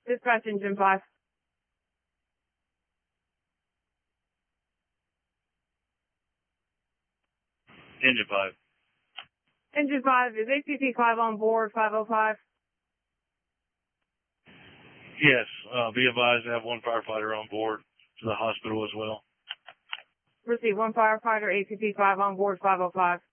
Dispatch Engine 5. Engine 5. Engine 5, is ACP 5 on board, 505? Yes, be advised I have one firefighter on board to the hospital as well. Receive one firefighter, ACP 5 on board, 505.